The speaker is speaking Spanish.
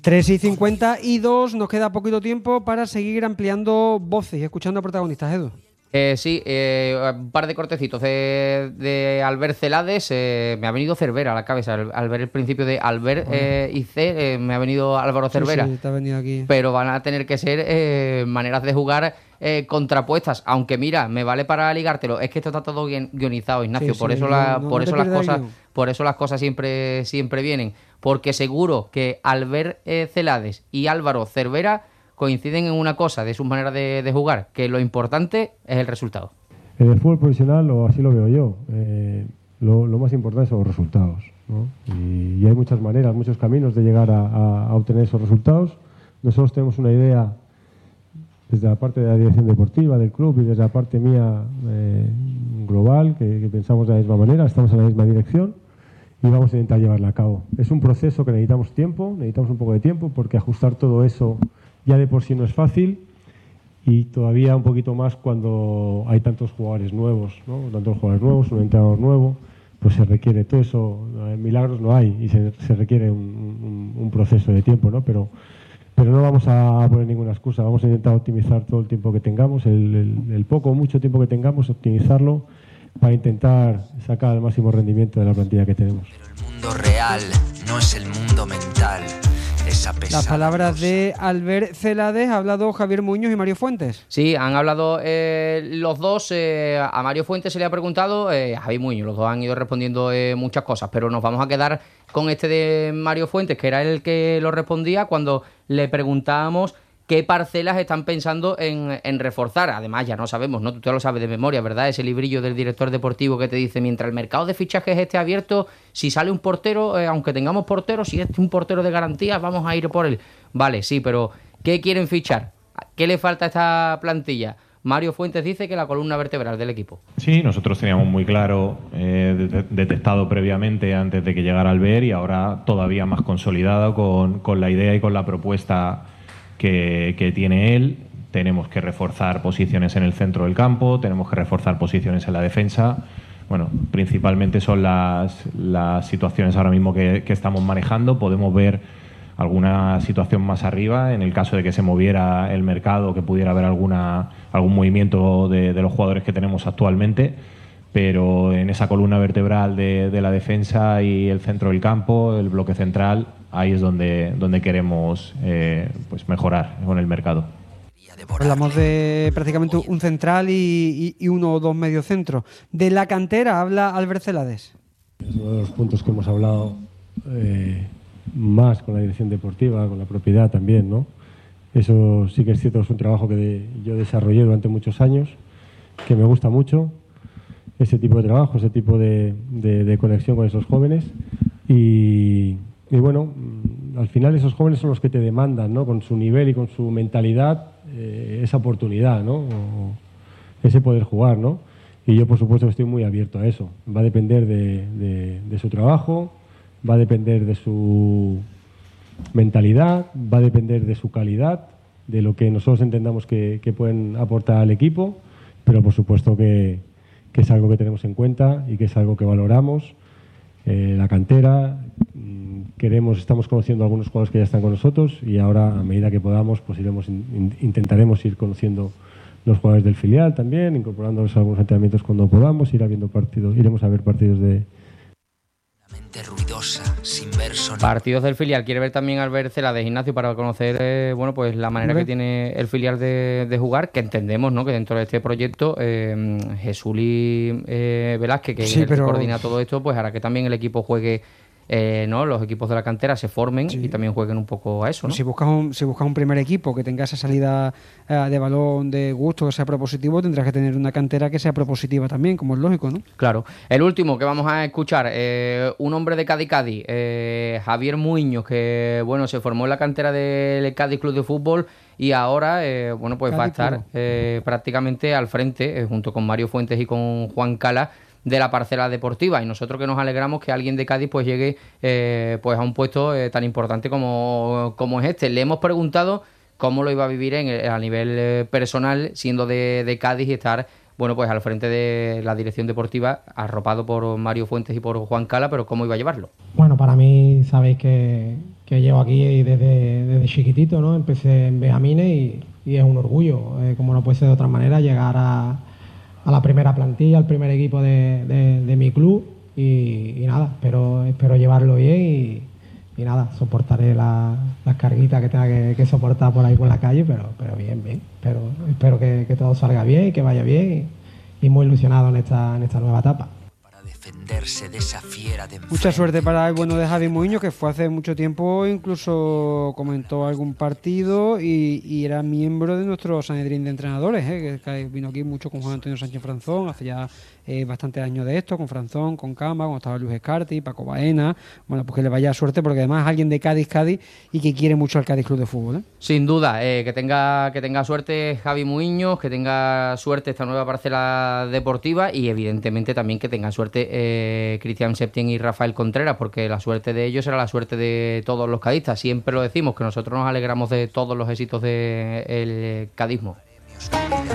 3:52, nos queda poquito tiempo para seguir ampliando voces y escuchando a protagonistas, Edu. Sí, un par de cortecitos de Albert Celades. Me ha venido Cervera a la cabeza al ver el principio de Albert y C. Me ha venido Álvaro Cervera. Sí, te ha venido aquí. Pero van a tener que ser maneras de jugar contrapuestas. Aunque mira, me vale para ligártelo. Es que esto está todo guionizado, Ignacio. Sí, por eso, por eso las cosas siempre vienen. Porque seguro que Albert Celades y Álvaro Cervera coinciden en una cosa de sus maneras de jugar, que lo importante es el resultado. En el fútbol profesional, así lo veo yo, lo más importante son los resultados, ¿no? Y hay muchas maneras, muchos caminos de llegar a obtener esos resultados. Nosotros tenemos una idea desde la parte de la dirección deportiva del club y desde la parte mía global, que pensamos de la misma manera, estamos en la misma dirección y vamos a intentar llevarla a cabo. Es un proceso que necesitamos un poco de tiempo, porque ajustar todo eso ya de por sí no es fácil, y todavía un poquito más cuando hay tantos jugadores nuevos, ¿no? Un entrenador nuevo, pues se requiere todo eso. Milagros no hay y se requiere un proceso de tiempo, ¿no? Pero no vamos a poner ninguna excusa, vamos a intentar optimizar todo el tiempo que tengamos, el poco o mucho tiempo que tengamos, optimizarlo para intentar sacar el máximo rendimiento de la plantilla que tenemos. Pero el mundo real no es el mundo mental. Las palabras de Albert Celades. Ha hablado Javier Muñoz y Mario Fuentes. Sí, han hablado los dos. A Mario Fuentes se le ha preguntado, a Javier Muñoz. Los dos han ido respondiendo muchas cosas, pero nos vamos a quedar con este de Mario Fuentes, que era el que lo respondía cuando le preguntábamos qué parcelas están pensando en reforzar. Además, ya no sabemos, ¿no? Tú te lo sabes de memoria, ¿verdad? Ese librillo del director deportivo que te dice: mientras el mercado de fichajes esté abierto, si sale un portero, aunque tengamos portero, si es un portero de garantía, vamos a ir por él. Vale, sí, pero ¿qué quieren fichar? ¿Qué le falta a esta plantilla? Mario Fuentes dice que la columna vertebral del equipo. Sí, nosotros teníamos muy claro, detectado previamente antes de que llegara Albert, y ahora todavía más consolidado con la idea y con la propuesta que tiene él. Tenemos que reforzar posiciones en el centro del campo, tenemos que reforzar posiciones en la defensa. Bueno, principalmente son las situaciones ahora mismo que estamos manejando. Podemos ver alguna situación más arriba en el caso de que se moviera el mercado, que pudiera haber algún movimiento de los jugadores que tenemos actualmente, pero en esa columna vertebral de la defensa y el centro del campo, el bloque central, ahí es donde queremos pues mejorar con el mercado. Hablamos de prácticamente un central y uno o dos mediocentros. De la cantera habla Albert Celades. Es uno de los puntos que hemos hablado más con la dirección deportiva, con la propiedad también, ¿no? Eso sí que es cierto, es un trabajo que yo desarrollé durante muchos años, que me gusta mucho, ese tipo de trabajo, ese tipo de conexión con esos jóvenes. Y bueno, al final esos jóvenes son los que te demandan, ¿no? Con su nivel y con su mentalidad, esa oportunidad, ¿no? O ese poder jugar, ¿no? Y yo, por supuesto, estoy muy abierto a eso. Va a depender de su trabajo, va a depender de su mentalidad, va a depender de su calidad, de lo que nosotros entendamos que pueden aportar al equipo, pero por supuesto que es algo que tenemos en cuenta y que es algo que valoramos. La cantera, estamos conociendo a algunos jugadores que ya están con nosotros, y ahora, a medida que podamos, pues intentaremos ir conociendo los jugadores del filial también, incorporándolos a algunos entrenamientos cuando podamos, iremos a ver partidos de... ruidosa, sin ver sonido. Partidos del filial. Quiere ver también Albert Celades, Ignacio, para conocer pues la manera que tiene el filial de jugar, que entendemos, ¿no? Que dentro de este proyecto Jesuli Velázquez, que es el que coordina todo esto, pues hará que también el equipo juegue, ¿no? Los equipos de la cantera se formen y también jueguen un poco a eso, ¿no? Si buscas un primer equipo que tenga esa salida de balón de gusto, que sea propositivo, tendrás que tener una cantera que sea propositiva también, como es lógico, ¿no? Claro. El último que vamos a escuchar, un hombre de Cádiz, Javier Muñoz, que bueno, se formó en la cantera del Cádiz Club de Fútbol y ahora pues va a estar prácticamente al frente, junto con Mario Fuentes y con Juan Cala, de la parcela deportiva, y nosotros que nos alegramos que alguien de Cádiz pues llegue pues a un puesto tan importante como es este. Le hemos preguntado cómo lo iba a vivir a nivel personal, siendo de Cádiz, y estar pues al frente de la dirección deportiva, arropado por Mario Fuentes y por Juan Cala, pero cómo iba a llevarlo. Bueno, para mí sabéis que llevo aquí desde chiquitito, ¿no? Empecé en Benjamines y es un orgullo, como no puede ser de otra manera, llegar a la primera plantilla, al primer equipo de mi club y nada, espero llevarlo bien y nada, soportaré las carguitas que tenga que soportar por ahí por la calle, pero bien. Espero que todo salga bien y que vaya bien y muy ilusionado en esta nueva etapa. Defenderse de esa fiera de enfrente. Mucha suerte para el bueno de Javi Muñoz, que fue hace mucho tiempo, incluso comentó algún partido y era miembro de nuestro Sanedrín de entrenadores, que vino aquí mucho con Juan Antonio Sánchez Franzón, hace ya bastantes años de esto, con Franzón, con Cama, cuando estaba Luis Escarti, Paco Baena. Bueno, pues que le vaya suerte, porque además es alguien de Cádiz y que quiere mucho al Cádiz Club de Fútbol. Sin duda, que tenga suerte Javi Muñoz, que tenga suerte esta nueva parcela deportiva y evidentemente también que tengan suerte Cristian Septién y Rafael Contreras, porque la suerte de ellos será la suerte de todos los cadistas. Siempre lo decimos, que nosotros nos alegramos de todos los éxitos del cadismo.